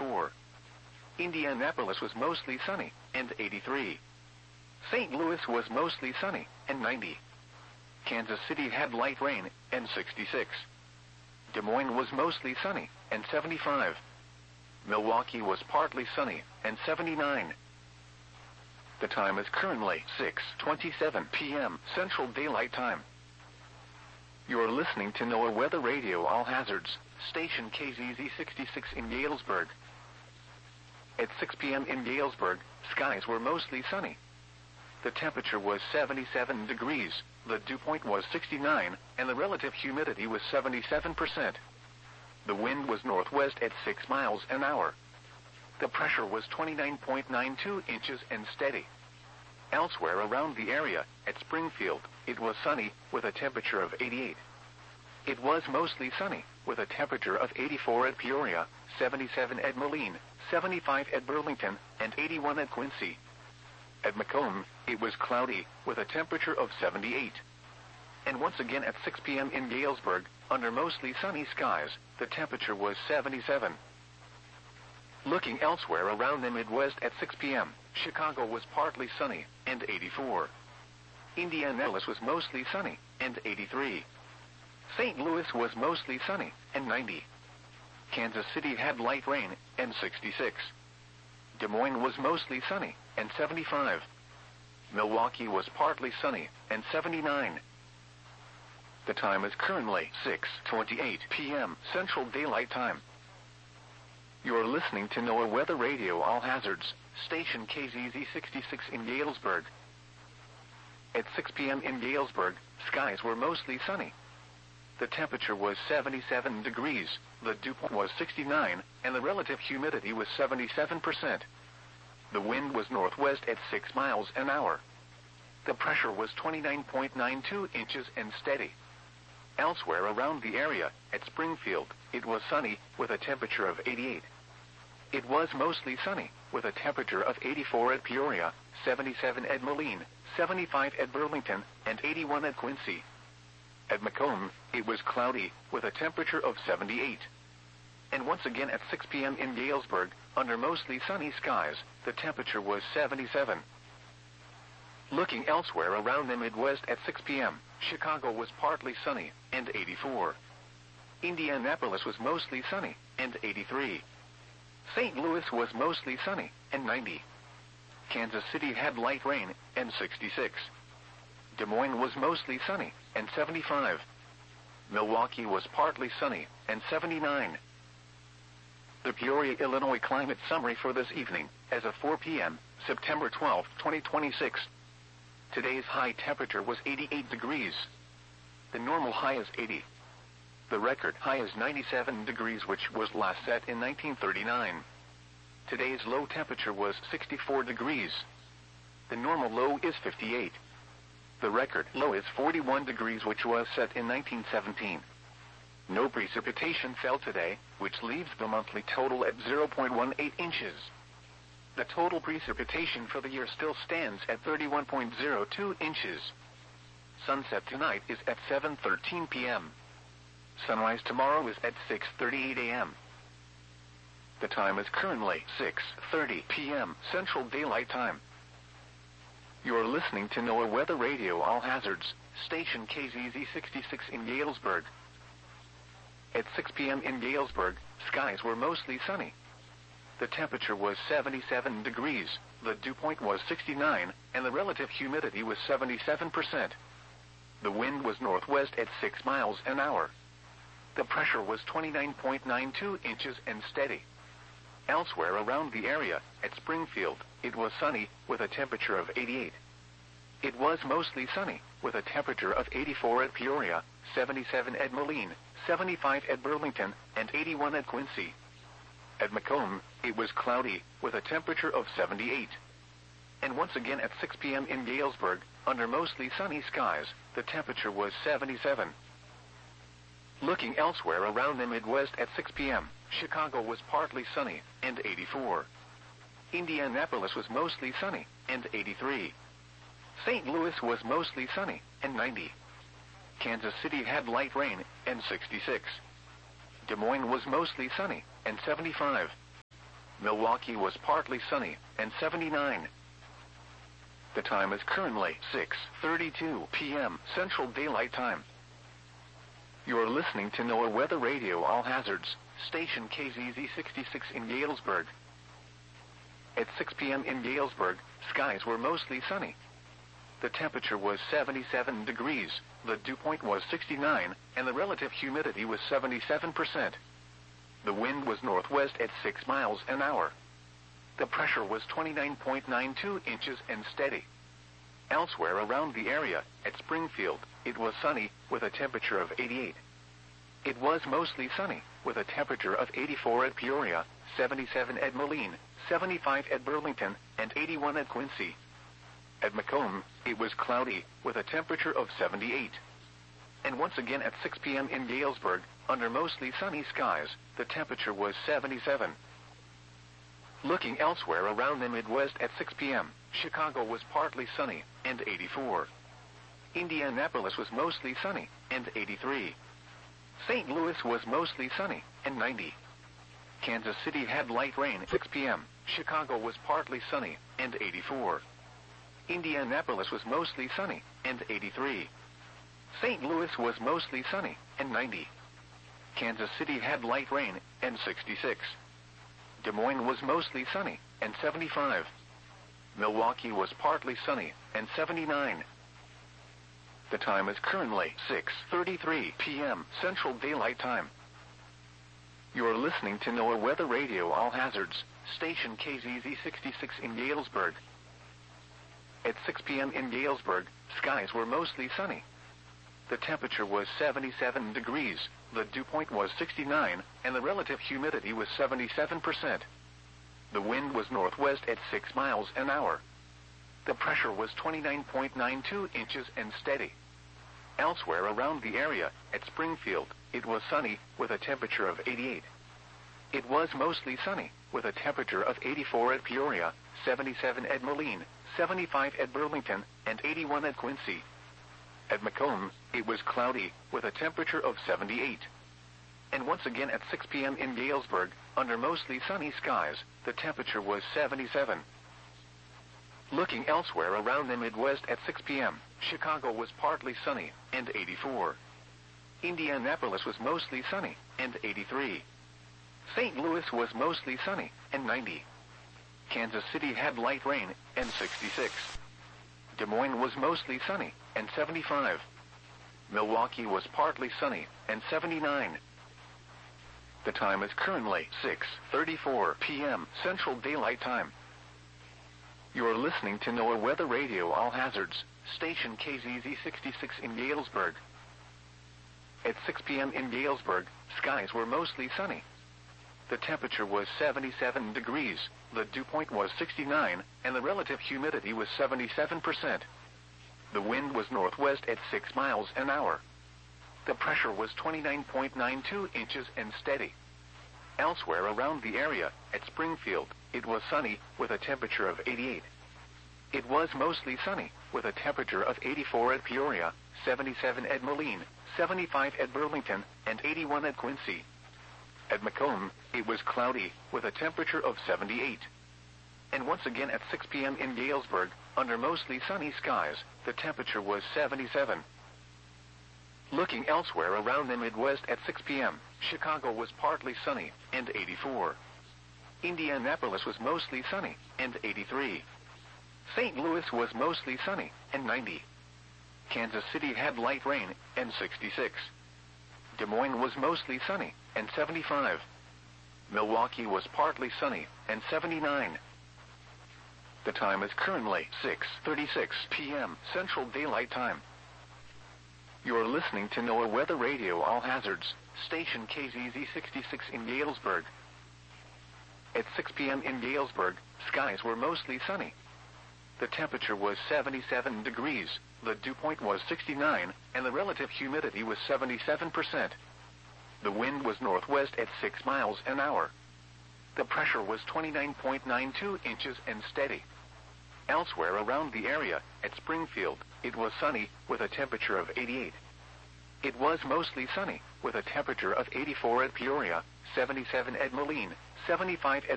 84. Indianapolis was mostly sunny, and 83. St. Louis was mostly sunny, and 90. Kansas City had light rain, and 66. Des Moines was mostly sunny, and 75. Milwaukee was partly sunny, and 79. The time is currently 6:27 p.m. Central Daylight Time. You're listening to NOAA Weather Radio All Hazards, station KZZ 66 in Galesburg. At 6 p.m. in Galesburg, skies were mostly sunny. The temperature was 77 degrees, the dew point was 69, and the relative humidity was 77%. The wind was northwest at 6 miles an hour. The pressure was 29.92 inches and steady. Elsewhere around the area, at Springfield, it was sunny, with a temperature of 88. It was mostly sunny, with a temperature of 84 at Peoria, 77 at Moline, 75 at Burlington, and 81 at Quincy. At Macomb, it was cloudy, with a temperature of 78. And once again at 6 p.m. in Galesburg, under mostly sunny skies, the temperature was 77. Looking elsewhere around the Midwest at 6 p.m., Chicago was partly sunny, and 84. Indianapolis was mostly sunny, and 83. St. Louis was mostly sunny, and 90. Kansas City had light rain, and 66. Des Moines was mostly sunny, and 75. Milwaukee was partly sunny, and 79. The time is currently 6:28 p.m. Central Daylight Time. You're listening to NOAA Weather Radio All Hazards, station KZZ 66 in Galesburg. At 6 p.m. in Galesburg, skies were mostly sunny. The temperature was 77 degrees, the dew point was 69, and the relative humidity was 77%. The wind was northwest at 6 miles an hour. The pressure was 29.92 inches and steady. Elsewhere around the area, at Springfield, it was sunny, with a temperature of 88. It was mostly sunny, with a temperature of 84 at Peoria, 77 at Moline, 75 at Burlington, and 81 at Quincy. At Macomb, it was cloudy, with a temperature of 78. And once again at 6 p.m. in Galesburg, under mostly sunny skies, the temperature was 77. Looking elsewhere around the Midwest at 6 p.m., Chicago was partly sunny, and 84. Indianapolis was mostly sunny, and 83. St. Louis was mostly sunny, and 90. Kansas City had light rain, and 66. Des Moines was mostly sunny, and 75. Milwaukee was partly sunny, and 79. The Peoria, Illinois climate summary for this evening, as of 4 p.m., September 12, 2026. Today's high temperature was 88 degrees. The normal high is 80. The record high is 97 degrees, which was last set in 1939. Today's low temperature was 64 degrees. The normal low is 58. The record low is 41 degrees, which was set in 1917. No precipitation fell today, which leaves the monthly total at 0.18 inches. The total precipitation for the year still stands at 31.02 inches. Sunset tonight is at 7:13 p.m. Sunrise tomorrow is at 6:38 a.m. The time is currently 6:30 p.m. Central Daylight Time. You're listening to NOAA Weather Radio All Hazards, station KZZ 66 in Galesburg. At 6 p.m. in Galesburg, skies were mostly sunny. The temperature was 77 degrees, the dew point was 69, and the relative humidity was 77%. The wind was northwest at 6 miles an hour. The pressure was 29.92 inches and steady. Elsewhere around the area, at Springfield, it was sunny, with a temperature of 88. It was mostly sunny, with a temperature of 84 at Peoria, 77 at Moline, 75 at Burlington, and 81 at Quincy. At Macomb, it was cloudy, with a temperature of 78. And once again at 6 p.m. in Galesburg, under mostly sunny skies, the temperature was 77. Looking elsewhere around the Midwest at 6 p.m., Chicago was partly sunny, and 84. Indianapolis was mostly sunny, and 83. St. Louis was mostly sunny, and 90. Kansas City had light rain, and 66. Des Moines was mostly sunny, and 75. Milwaukee was partly sunny, and 79. The time is currently 6:32 p.m. Central Daylight Time. You are listening to NOAA Weather Radio All Hazards, station KZZ 66 in Galesburg. At 6 p.m. in Galesburg, skies were mostly sunny. The temperature was 77 degrees, the dew point was 69, and the relative humidity was 77%. The wind was northwest at 6 miles an hour. The pressure was 29.92 inches and steady. Elsewhere around the area, at Springfield, it was sunny, with a temperature of 88. It was mostly sunny, with a temperature of 84 at Peoria, 77 at Moline, 75 at Burlington, and 81 at Quincy. At Macomb, it was cloudy, with a temperature of 78. And once again at 6 p.m. in Galesburg, under mostly sunny skies, the temperature was 77. Looking elsewhere around the Midwest at 6 p.m., Chicago was partly sunny, and 84. Indianapolis was mostly sunny, and 83. St. Louis was mostly sunny, and 90. Kansas City had light rain at 6 p.m. Chicago was partly sunny, and 84. Indianapolis was mostly sunny, and 83. St. Louis was mostly sunny, and 90. Kansas City had light rain, and 66. Des Moines was mostly sunny, and 75. Milwaukee was partly sunny, and 79. The time is currently 6:33 p.m. Central Daylight Time. You are listening to NOAA Weather Radio All Hazards, station KZZ 66 in Galesburg. At 6 p.m. in Galesburg, skies were mostly sunny. The temperature was 77 degrees, the dew point was 69, and the relative humidity was 77%. The wind was northwest at 6 miles an hour. The pressure was 29.92 inches and steady. Elsewhere around the area, at Springfield, it was sunny, with a temperature of 88. It was mostly sunny, with a temperature of 84 at Peoria, 77 at Moline, 75 at Burlington, and 81 at Quincy. At Macomb, it was cloudy, with a temperature of 78. And once again at 6 p.m. in Galesburg, under mostly sunny skies, the temperature was 77. Looking elsewhere around the Midwest at 6 p.m., Chicago was partly sunny, and 84. Indianapolis was mostly sunny, and 83. St. Louis was mostly sunny, and 90. Kansas City had light rain, and 66. Des Moines was mostly sunny, and 75. Milwaukee was partly sunny, and 79. The time is currently 6:34 p.m. Central Daylight Time. You are listening to NOAA Weather Radio All Hazards, station KZZ 66 in Galesburg. At 6 p.m. in Galesburg, skies were mostly sunny. The temperature was 77 degrees, the dew point was 69, and the relative humidity was 77%. The wind was northwest at 6 miles an hour. The pressure was 29.92 inches and steady. Elsewhere around the area, at Springfield, it was sunny, with a temperature of 88. It was mostly sunny, with a temperature of 84 at Peoria, 77 at Moline, 75 at Burlington, and 81 at Quincy. At Macomb, it was cloudy, with a temperature of 78. And once again at 6 p.m. in Galesburg, under mostly sunny skies, the temperature was 77. Looking elsewhere around the Midwest at 6 p.m., Chicago was partly sunny, and 84. Indianapolis was mostly sunny, and 83. St. Louis was mostly sunny, and 90. Kansas City had light rain, and 66. Des Moines was mostly sunny, and 75. Milwaukee was partly sunny, and 79. The time is currently 6:36 p.m. Central Daylight Time. You are listening to NOAA Weather Radio All Hazards, station KZZ 66 in Galesburg. At 6 p.m. in Galesburg, skies were mostly sunny. The temperature was 77 degrees, the dew point was 69, and the relative humidity was 77%. The wind was northwest at 6 miles an hour. The pressure was 29.92 inches and steady. Elsewhere around the area, at Springfield, it was sunny, with a temperature of 88. It was mostly sunny, with a temperature of 84 at Peoria, 77 at Moline, 75 at